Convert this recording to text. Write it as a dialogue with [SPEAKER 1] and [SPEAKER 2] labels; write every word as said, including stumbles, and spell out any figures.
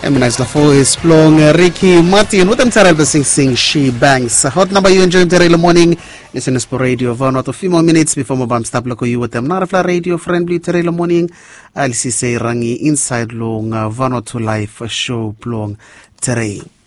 [SPEAKER 1] Eminize Lafo is Plong, Ricky Martin, with them Tarel Sing Sing She Bangs. Hot number you enjoying today in the morning. Listen to Radio Van out a few more minutes before Mobam stop local you with them. Narafla Radio friendly today in the morning. I'll see say Rangi inside long Van to life show Plong today.